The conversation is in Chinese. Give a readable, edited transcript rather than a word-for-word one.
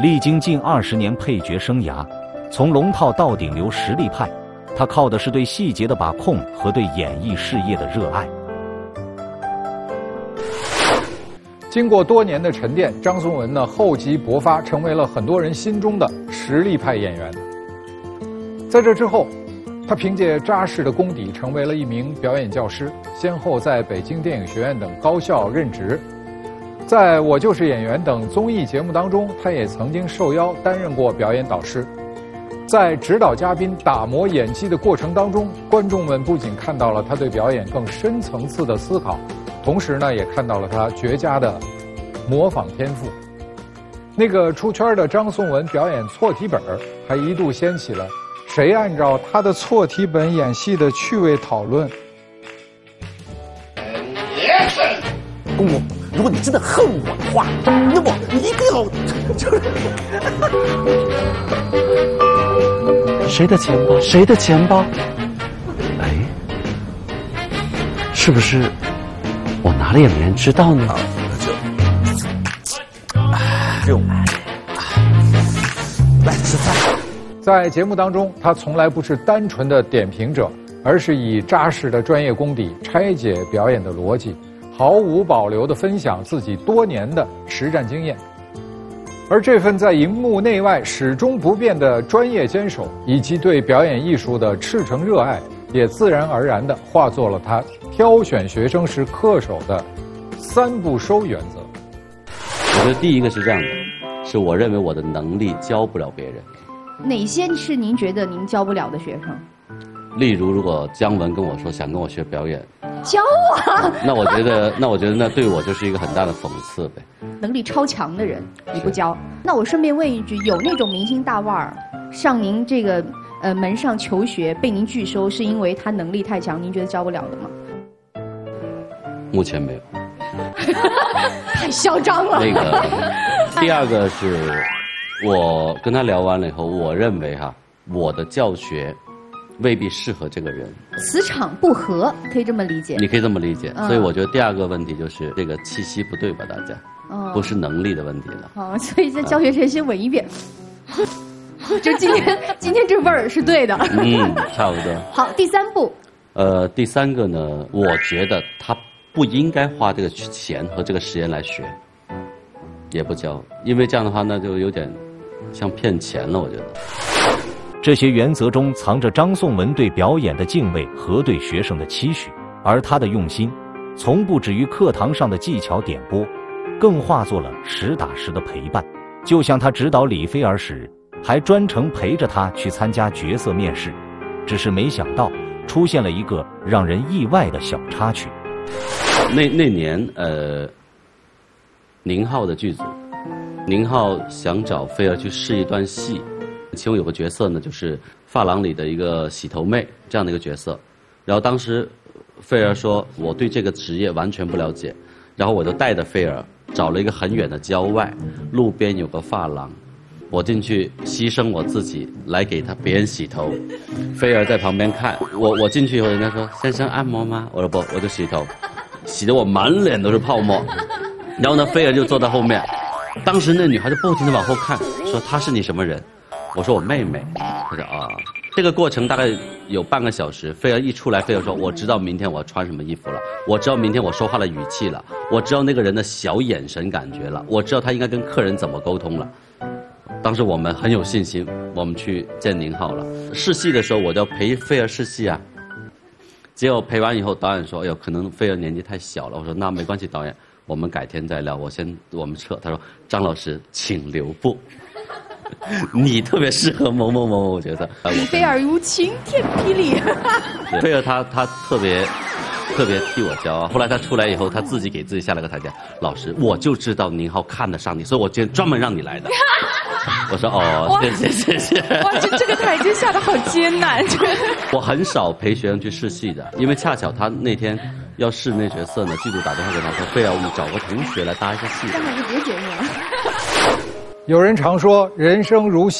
历经近20年配角生涯，从龙套到顶流实力派，他靠的是对细节的把控和对演艺事业的热爱。 经过多年的沉淀，张颂文呢厚积薄发，成为了很多人心中的实力派演员。在这之后，他凭借扎实的功底，成为了一名表演教师，先后在北京电影学院等高校任职。在我就是演员等综艺节目当中，他也曾经受邀担任过表演导师。在指导嘉宾打磨演技的过程当中，观众们不仅看到了他对表演更深层次的思考，同时呢，也看到了他绝佳的模仿天赋。那个出圈的张颂文表演错题本，还一度掀起了谁按照他的错题本演戏的趣味讨论。 如果你真的恨我的话，那么你一定要谁的钱包？谁的钱包？哎，是不是我拿了也没人知道呢？来吃饭。 在节目当中，他从来不是单纯的点评者，而是以扎实的专业功底拆解表演的逻辑，毫无保留地分享自己多年的实战经验。而这份在荧幕内外始终不变的专业坚守，以及对表演艺术的赤诚热爱，也自然而然地化作了他挑选学生时恪守的3不收原则。 我觉得第一个是这样的，是我认为我的能力教不了别人。 哪些是您觉得您教不了的学生？ 例如，如果姜文跟我说想跟我学表演， 教我， 那我觉得那对我就是一个很大的讽刺呗。 能力超强的人你不教，那我顺便问一句，有那种明星大腕儿上您这个门上求学，被您拒收，是因为他能力太强，您觉得教不了的吗？ 目前没有。 太嚣张了。 那个，第二个是，我跟他聊完了以后，我认为我的教学未必适合这个人， 磁场不合，可以这么理解。 你可以这么理解。所以我觉得第二个问题就是这个气息不对吧，大家，不是能力的问题了。 哦，所以在教学前先稳一遍。就今天这味儿是对的。 差不多。 好，第3步。 第3个呢，我觉得他不应该花这个钱和这个时间来学，也不教，因为这样的话那就有点像骗钱了，我觉得。 这些原则中藏着张颂文对表演的敬畏和对学生的期许，而他的用心，从不止于课堂上的技巧点拨，更化作了实打实的陪伴。就像他指导李菲儿时，还专程陪着他去参加角色面试，只是没想到出现了一个让人意外的小插曲。 那年宁浩的剧组，宁浩想找菲儿去试一段戏，其中有个角色呢，就是发廊里的一个洗头妹这样的一个角色。然后当时菲儿说我对这个职业完全不了解，然后我就带着菲儿找了一个很远的郊外，路边有个发廊，我进去牺牲我自己来给别人洗头。菲儿在旁边看我进去以后，人家说先生按摩吗？我说不，我就洗头，洗得我满脸都是泡沫。然后呢，菲儿就坐在后面，当时那女孩就不停地往后看，说她是你什么人？我说我妹妹。她说啊。这个过程大概有半个小时，菲儿一出来，菲儿说我知道明天我要穿什么衣服了，我知道明天我说话的语气了，我知道那个人的小眼神感觉了，我知道他应该跟客人怎么沟通了。当时我们很有信心，我们去见宁浩了。试戏的时候我就要陪菲儿试戏啊，结果陪完以后，导演说哎呦可能菲儿年纪太小了，我说那没关系导演，我们改天再聊，我们撤。他说张老师请留步。你特别适合某某某某，我觉得。 菲儿如晴天霹雳。 菲儿他特别替我骄傲。后来他出来以后，他自己给自己下了个台阶。老师，我就知道宁浩看得上你，所以我今天专门让你来的。我说哦，谢谢。 哇，这个台阶下的好艰难。 我很少陪学生去试戏的，因为恰巧他那天要试那角色呢，剧组打电话给他说，菲儿，你找个同学来搭一下戏。 那就别节目了。 有人常说，人生如戏。